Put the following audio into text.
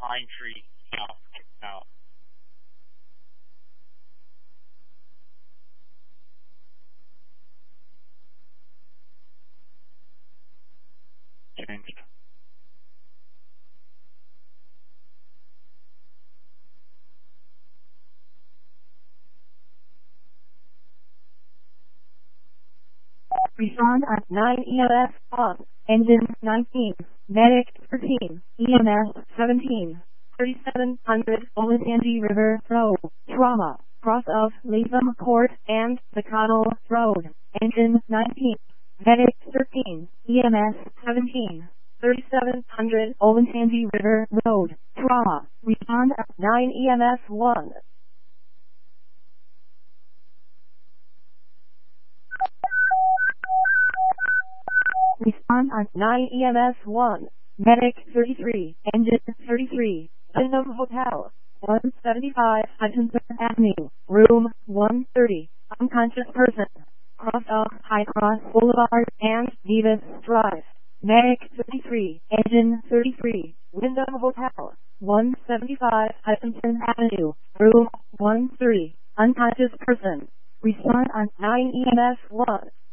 Pine Tree Canal. Changed. Respond at 9 EMS on. Engine 19. Medic 13. EMS 17. 3700 Olentangy River Road. Trauma. Cross of Latham Court and Tacano Road. Engine 19. Medic 13. EMS 17. 3700 Olentangy River Road. Trauma. Respond at 9 EMS 1. Respond on 9 EMS 1. Medic 33. Engine 33. Wyndham Hotel. 175 Hutchinson Avenue. Room 130. Unconscious person. Cross of High Cross Boulevard and Davis Drive. Medic 33. Engine 33. Wyndham Hotel. 175 Hutchinson Avenue. Room 130. Unconscious person. Respond on 9 EMS 1.